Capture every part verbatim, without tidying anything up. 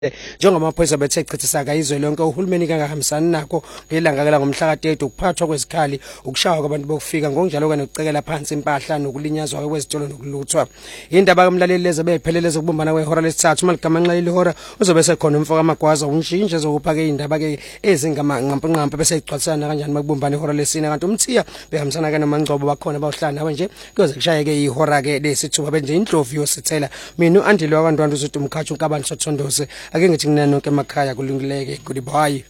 Njengamaphoyisa bethe chithisa izwe lonke uhulumeni kangahambisani nakho ngelanga la ngomhla ka-thirty ukuphathwa kwezikhali ukushawa kwabantu bokufika ngokunjalo ke nokucekela phansi impahla nokulinyazwa kwezitolo nokuluthwa indaba kamlaleli leze beyipheleleze ukubumbana kwehora lesithathu maligamanxa lelihora uzobe sekhona umfoka amagwaza unshintshe zokupha ke indaba ke ezingamanqampanqampa bese igcwalisana kanjani makubumbana ihora lesine kanti umthiya behambisana ke nomangcobo bakhona bawuhlala nawe nje kuyoze kushaye ke ihora ke lesithupha benje indlovu yosithela mina uandile wakantwana uzothi umkhathi unkabani sothondose ake ngithi ngina nonke emakhaya kulungileke goodbye.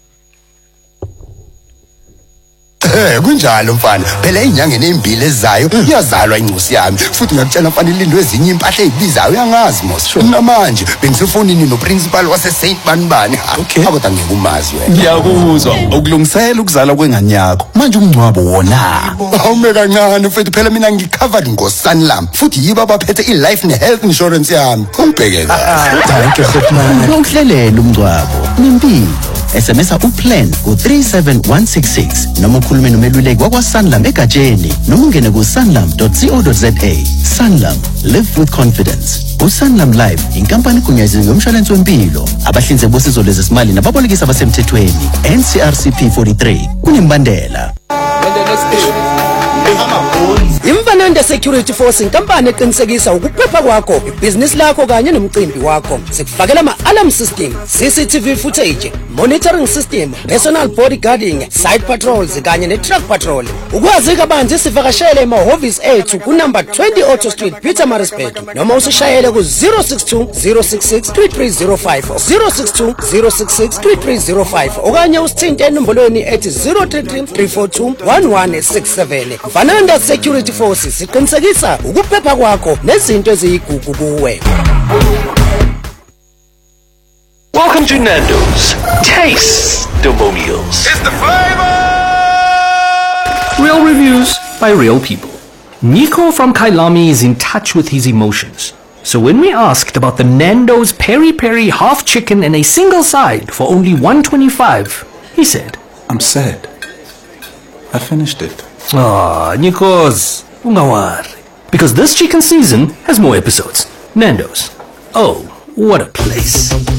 Eh kunjalo mfana phela inyangeni embili ezayo iyazalwa incosi yami futhi ngakutshela mfana ilindwe ezinye impahla ezibizayo uyangazi mos namanje bengisefonini no principal wase Saint Banibani akho ngikumazi wena ngiyakuzwa ukulungisela ukuzala kwengane yakho manje umncwabo wona awume kancane futhi phela mina ngicovered ngoSanlam futhi yiba baphethe iLife neHealth Insurance yami ungibheke kahle thank you khotman ukuhlelela umncwabo nempilo S M S uplan ku three seven one six six noma ukhulume nomeluleki wakwaSanlam egatsheni noma ungene ku sanlam dot co dot za. Sanlam, live with confidence. uSanlam Life inkampani egunyaziwe yomshwalense wempilo abahlinzeki bosizo lwezesimali nababolekisi abasemthethweni N C R C P forty-three kunembandela. Imfananda Security Force inkampani eqinisekisa ukuphepha kwakho ibhizinisi lakho kanye nomcimbi wakho sikufakela ama-alarm system, C C T V footage, monitoring system, personal bodyguarding, side patrols kanye ne-truck patrol. Ukwazi kabanzi sivakashele emahhovisi ethu kunumber twenty Auto Street Pietermaritzburg noma usishayele ku zero six two zero six six three three zero five zero six two zero six six three three zero five okanye usithinte enombolweni ethi zero three three three four two one one six seven. Fananda Security Forces siqinisekisa ukuphepha kwakho nezinto eziyigugu kuwe. Welcome to Nando's. Taste the meals. It's the flavor! Real reviews by real people. Nico from Kailami is in touch with his emotions. So when we asked about the Nando's Peri Peri half chicken and a single side for only one twenty-five, he said, I'm sad. I finished it. Ah, Nikos, ungawari. Because this chicken season has more episodes. Nando's. Oh, what a place.